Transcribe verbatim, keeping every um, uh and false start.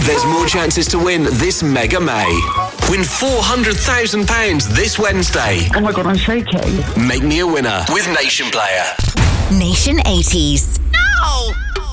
There's more chances to win this Mega May. Win four hundred thousand pounds this Wednesday. Oh my God, I'm shaking. Make me a winner with Nation Player. Nation eighties. No!